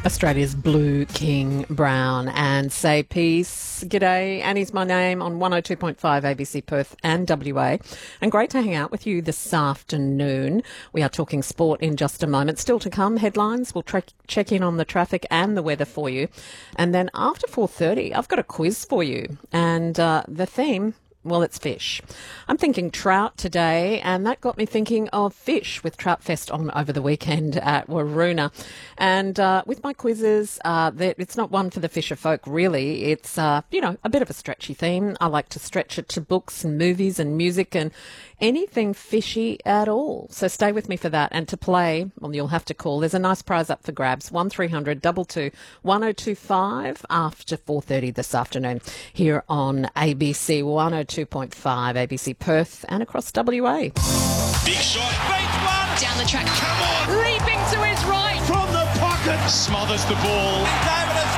Australia's Blue King Brown and say peace. G'day, Annie's my name on 102.5 ABC Perth and WA. And great to hang out with you this afternoon. We are talking sport in just a moment. Still to come, headlines. We'll check in on the traffic and the weather for you. And then after 4:30, I've got a quiz for you. And the theme... well, it's fish. I'm thinking trout today, and that got me thinking of fish with Trout Fest on over the weekend at Waroona. And with my quizzes, it's not one for the fisher folk, really. It's, a bit of a stretchy theme. I like to stretch it to books and movies and music and anything fishy at all. So stay with me for that. And to play, well, you'll have to call. There's a nice prize up for grabs, 1300 22 1025 after 4:30 this afternoon here on ABC 102.5, ABC Perth and across WA. Big shot, beats one, down the track, come on, leaping to his right, from the pocket, smothers the ball, David has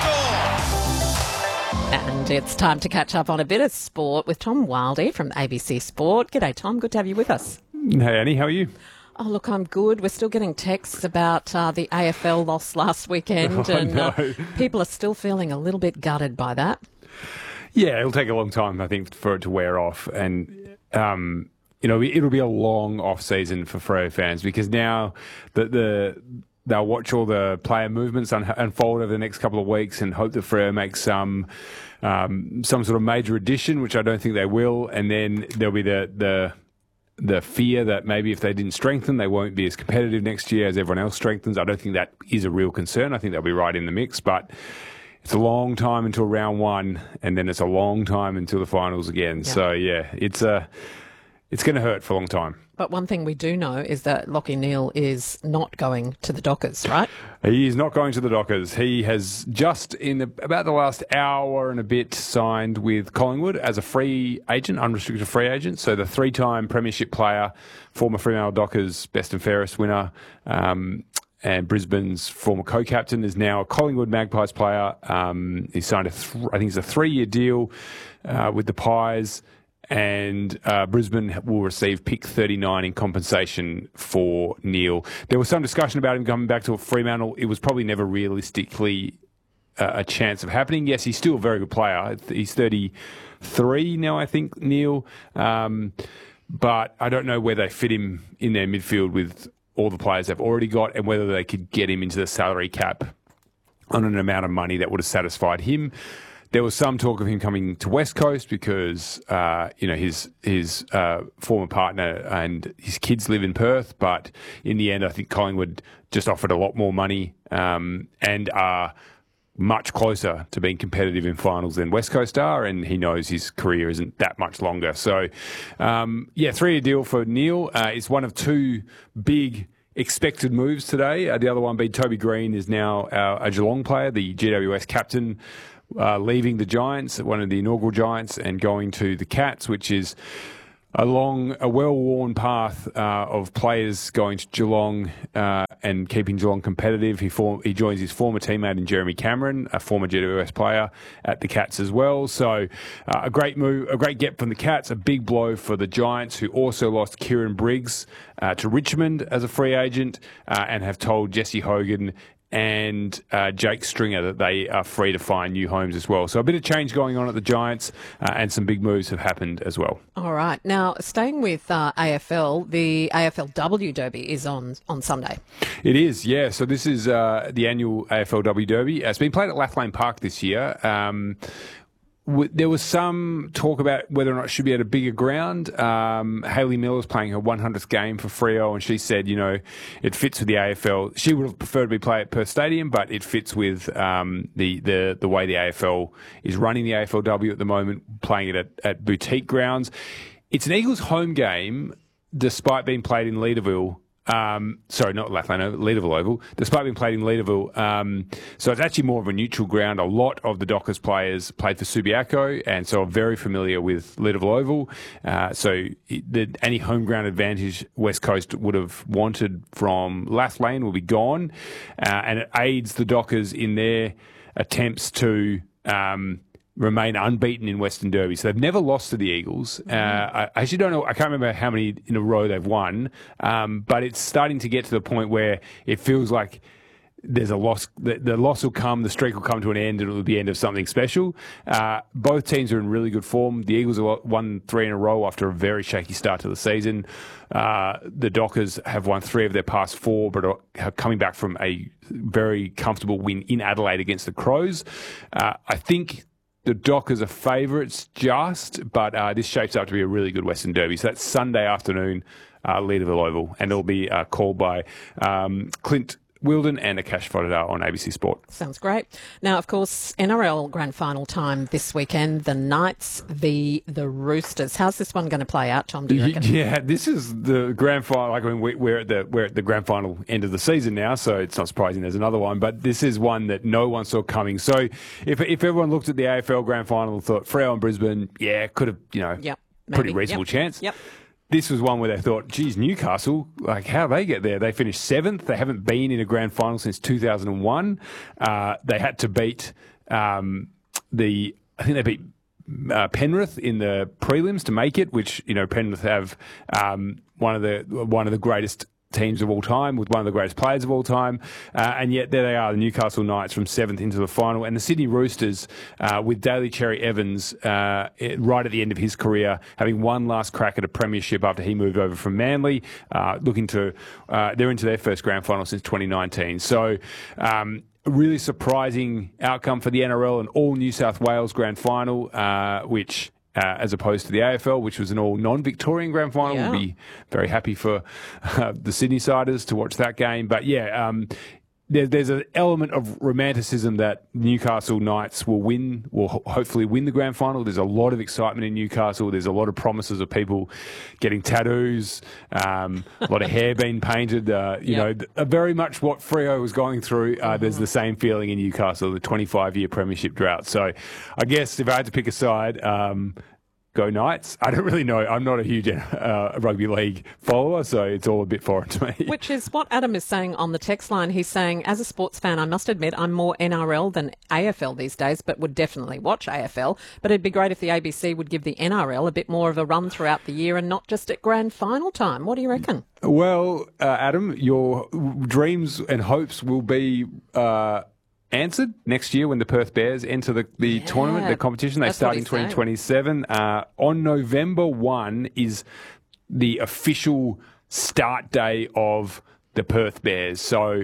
scored. And it's time to catch up on a bit of sport with Tom Wildey from ABC Sport. G'day, Tom. Good to have you with us. Hey, Annie. How are you? Oh, look, I'm good. We're still getting texts about the AFL loss last weekend, and people are still feeling a little bit gutted by that. Yeah, it'll take a long time, I think, for it to wear off. And, it'll be a long off-season for Freo fans because now they'll watch all the player movements unfold over the next couple of weeks and hope that Freo makes some sort of major addition, which I don't think they will. And then there'll be the fear that maybe if they didn't strengthen, they won't be as competitive next year as everyone else strengthens. I don't think that is a real concern. I think they'll be right in the mix, but it's a long time until round one, and then it's a long time until the finals again. Yeah. So, yeah, it's going to hurt for a long time. But one thing we do know is that Lachie Neale is not going to the Dockers, right? He is not going to the Dockers. He has just, in about the last hour and a bit, signed with Collingwood as a free agent, unrestricted free agent. So the three-time premiership player, former Fremantle Dockers best and fairest winner, and Brisbane's former co-captain is now a Collingwood Magpies player. He signed I think it's a 3-year deal with the Pies. And Brisbane will receive pick 39 in compensation for Neale. There was some discussion about him coming back to Fremantle. It was probably never realistically a chance of happening. Yes, he's still a very good player. He's 33 now, I think, Neale. But I don't know where they fit him in their midfield with all the players they've already got and whether they could get him into the salary cap on an amount of money that would have satisfied him. There was some talk of him coming to West Coast because, his former partner and his kids live in Perth. But in the end, I think Collingwood just offered a lot more money and are much closer to being competitive in finals than West Coast are. And he knows his career isn't that much longer. So, 3-year deal for Neale. It's one of two big expected moves today. The other one being Toby Green is now a Geelong player, the GWS captain, leaving the Giants, one of the inaugural Giants, and going to the Cats, which is along a well-worn path of players going to Geelong and keeping Geelong competitive. He joins his former teammate in Jeremy Cameron, a former GWS player, at the Cats as well. So a great move, a great get from the Cats, a big blow for the Giants, who also lost Kieran Briggs to Richmond as a free agent and have told Jesse Hogan and Jake Stringer that they are free to find new homes as well. So a bit of change going on at the Giants and some big moves have happened as well. All right. Now, staying with AFL, the AFLW Derby is on Sunday. It is, yeah. So this is the annual AFLW Derby. It's been played at Lathlane Park this year. There was some talk about whether or not it should be at a bigger ground. Hayley Miller's playing her 100th game for Freo, and she said, it fits with the AFL. She would have preferred to be played at Perth Stadium, but it fits with the way the AFL is running the AFLW at the moment, playing it at boutique grounds. It's an Eagles home game, despite being played in Leederville. Sorry, not Lathlane, Leederville Oval, despite being played in Leederville. So it's actually more of a neutral ground. A lot of the Dockers players played for Subiaco, and so are very familiar with Leederville Oval. Any home ground advantage West Coast would have wanted from Lathlane will be gone, and it aids the Dockers in their attempts to remain unbeaten in Western Derby. So they've never lost to the Eagles. I actually don't know. I can't remember how many in a row they've won. But it's starting to get to the point where it feels like there's a loss. The loss will come. The streak will come to an end, and it will be the end of something special. Both teams are in really good form. The Eagles have won 3 in a row after a very shaky start to the season. The Dockers have won 3 of their past 4, but are coming back from a very comfortable win in Adelaide against the Crows. I think the Dockers are favourites but this shapes up to be a really good Western Derby. So that's Sunday afternoon, Leederville Oval, and it'll be called by Clint Wilden and Akash Fodadar on ABC Sport. Sounds great. Now, of course, NRL Grand Final time this weekend, the Knights v. the Roosters. How's this one going to play out, Tom, do you reckon? Yeah, this is the Grand Final. Like, I mean, we're at the Grand Final end of the season now, so it's not surprising there's another one, but this is one that no one saw coming. So if everyone looked at the AFL Grand Final and thought Freo and Brisbane, could have, pretty reasonable chance. Yep. This was one where they thought, geez, Newcastle, like, how they get there? They finished 7th. They haven't been in a grand final since 2001. They had to beat I think they beat Penrith in the prelims to make it, which, Penrith have one of the greatest teams of all time, with one of the greatest players of all time, and yet there they are, the Newcastle Knights from 7th into the final, and the Sydney Roosters with Daly Cherry Evans right at the end of his career, having one last crack at a premiership after he moved over from Manly, they're into their first grand final since 2019. So really surprising outcome for the NRL, an all New South Wales grand final, which as opposed to the AFL, which was an all non-Victorian grand final. Yeah. We'll be very happy for the Sydney-siders to watch that game. But there's an element of romanticism that Newcastle Knights will hopefully win the grand final. There's a lot of excitement in Newcastle. There's a lot of promises of people getting tattoos, a lot of hair being painted. Very much what Freo was going through. There's the same feeling in Newcastle, the 25-year premiership drought. So I guess if I had to pick a side, go Knights. I don't really know. I'm not a huge rugby league follower, so it's all a bit foreign to me. Which is what Adam is saying on the text line. He's saying, as a sports fan, I must admit I'm more NRL than AFL these days, but would definitely watch AFL. But it'd be great if the ABC would give the NRL a bit more of a run throughout the year and not just at grand final time. What do you reckon? Well, Adam, your dreams and hopes will be answered next year when the Perth Bears enter the tournament, the competition. They start in 2027. On November 1 is the official start day of the Perth Bears. So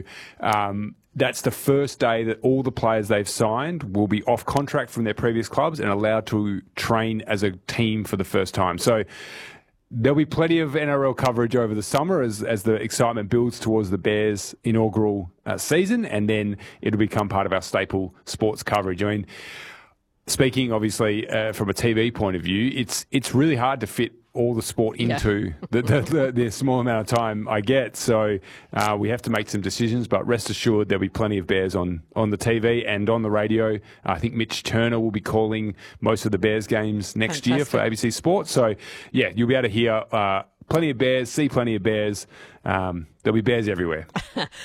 that's the first day that all the players they've signed will be off contract from their previous clubs and allowed to train as a team for the first time. So there'll be plenty of NRL coverage over the summer as the excitement builds towards the Bears' inaugural season, and then it'll become part of our staple sports coverage. I mean, speaking obviously from a TV point of view, it's really hard to fit all the sport into the small amount of time I get. So we have to make some decisions, but rest assured there'll be plenty of Bears on the TV and on the radio. I think Mitch Turner will be calling most of the Bears games next year for ABC Sports. So, you'll be able to hear plenty of Bears, see plenty of Bears. There'll be Bears everywhere.